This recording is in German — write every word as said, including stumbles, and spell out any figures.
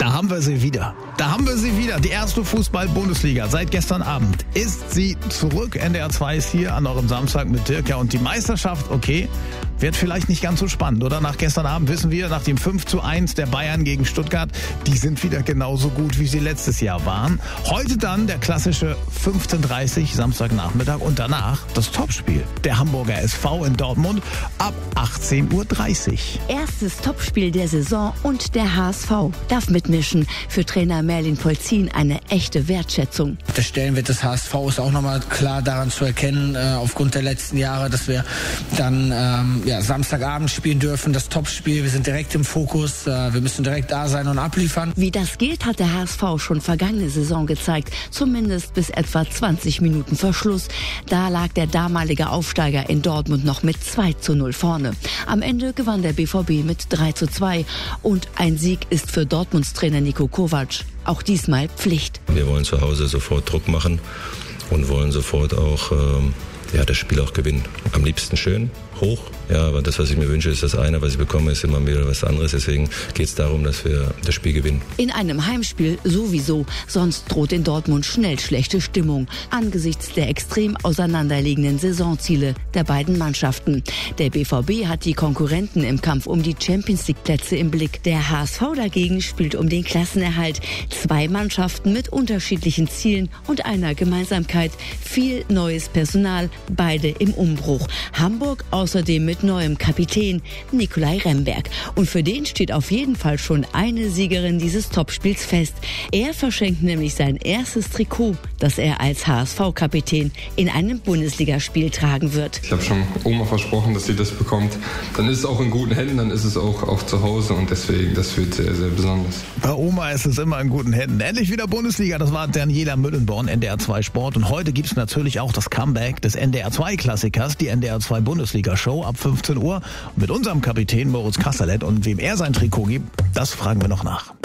Da haben wir sie wieder. Da haben wir sie wieder. Die erste Fußball-Bundesliga seit gestern Abend ist sie zurück. N D R zwei ist hier an eurem Samstag mit Dirk. Und die Meisterschaft, okay, wird vielleicht nicht ganz so spannend, oder? Nach gestern Abend wissen wir, nach dem fünf zu eins der Bayern gegen Stuttgart, die sind wieder genauso gut, wie sie letztes Jahr waren. Heute dann der klassische fünfzehn Uhr dreißig Samstagnachmittag und danach das Topspiel. Der Hamburger S V in Dortmund ab achtzehn Uhr dreißig. Erstes Topspiel der Saison und der H S V darf mitmischen. Für Trainer Merlin Polzin eine echte Wertschätzung. Der Stellenwert des H S V ist auch nochmal klar daran zu erkennen, äh, aufgrund der letzten Jahre, dass wir dann ähm, ja, Samstagabend spielen dürfen, das Topspiel. Wir sind direkt im Fokus, äh, wir müssen direkt da sein und abliefern. Wie das geht, hat der H S V schon vergangene Saison gezeigt, zumindest bis etwa zwanzig Minuten vor Schluss. Da lag der damalige Aufsteiger in Dortmund noch mit zwei zu null vorne. Am Ende gewann der B V B mit drei zu zwei und ein Sieg ist für Dortmunds Trainer Niko Kovac auch diesmal Pflicht. Wir wollen zu Hause sofort Druck machen und wollen sofort auch ähm, ja, das Spiel auch gewinnen. Am liebsten schön, hoch. Ja, aber das, was ich mir wünsche, ist das eine. Was ich bekomme, ist immer wieder was anderes. Deswegen geht es darum, dass wir das Spiel gewinnen. In einem Heimspiel sowieso. Sonst droht in Dortmund schnell schlechte Stimmung. Angesichts der extrem auseinanderliegenden Saisonziele der beiden Mannschaften. Der B V B hat die Konkurrenten im Kampf um die Champions-League-Plätze im Blick. Der H S V dagegen spielt um den Klassenerhalt. Zwei Mannschaften mit unterschiedlichen Zielen und einer Gemeinsamkeit. Viel neues Personal, beide im Umbruch. Hamburg außerdem mit neuem Kapitän Nicolai Remberg. Und für den steht auf jeden Fall schon eine Siegerin dieses Topspiels fest. Er verschenkt nämlich sein erstes Trikot, das er als H S V-Kapitän in einem Bundesligaspiel tragen wird. Ich habe schon Oma versprochen, dass sie das bekommt. Dann ist es auch in guten Händen, dann ist es auch, auch zu Hause und deswegen, das wird sehr, sehr besonders. Bei Oma ist es immer in guten Händen. Endlich wieder Bundesliga, das war Daniela Müllenborn, N D R zwei Sport. Und heute gibt es natürlich auch das Comeback des N D R zwei Klassikers, die N D R zwei Bundesliga-Show ab fünfzehn Uhr mit unserem Kapitän Moritz Kasserlet. Und wem er sein Trikot gibt, das fragen wir noch nach.